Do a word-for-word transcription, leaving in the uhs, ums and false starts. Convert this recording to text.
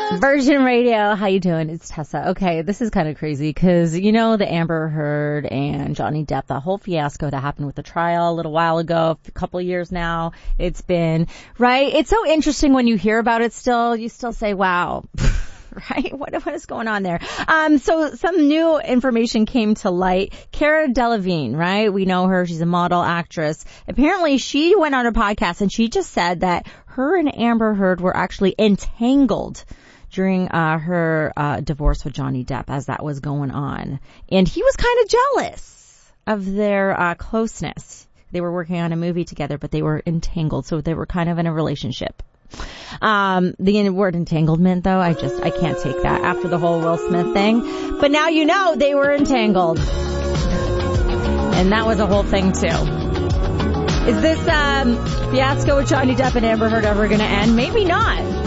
Virgin Radio, how you doing? It's Tessa. Okay, this is kind of crazy because, you know, the Amber Heard and Johnny Depp, the whole fiasco that happened with the trial a little while ago, a couple of years now, it's been, right? It's so interesting when you hear about it still, you still say, wow. Right? What, what is going on there? Um, so some new information came to light. Cara Delevingne, right? We know her. She's a model, actress. Apparently she went on a podcast and she just said that her and Amber Heard were actually entangled during uh, her uh, divorce with Johnny Depp as that was going on. And he was kind of jealous of their uh, closeness. They were working on a movie together, but they were entangled. So they were kind of in a relationship. Um, the word entanglement, though, I just, I can't take that after the whole Will Smith thing. But now you know they were entangled. And that was a whole thing, too. Is this um, fiasco with Johnny Depp and Amber Heard ever going to end? Maybe not.